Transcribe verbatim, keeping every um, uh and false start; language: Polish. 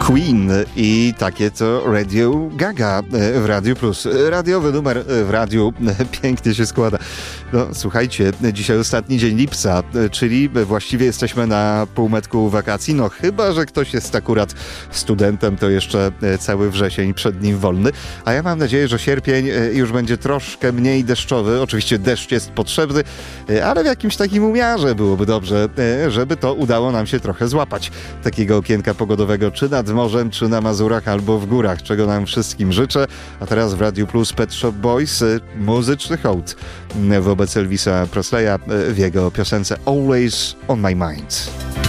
Queen i takie to Radio Gaga w Radiu Plus. Radiowy numer w radiu pięknie się składa. No słuchajcie, dzisiaj ostatni dzień lipca, czyli właściwie jesteśmy na półmetku wakacji. No chyba, że ktoś jest akurat studentem, to jeszcze cały wrzesień przed nim wolny. A ja mam nadzieję, że sierpień już będzie troszkę mniej deszczowy. Oczywiście deszcz jest potrzebny, ale w jakimś takim umiarze byłoby dobrze, żeby to udało nam się trochę złapać. Takiego okienka pogodowego, czy nad morzem, czy na Mazurach, albo w górach, czego nam wszystkim życzę. A teraz w Radiu Plus Pet Shop Boys, muzyczny hołd wobec Elvisa Presleya w jego piosence Always on My Mind.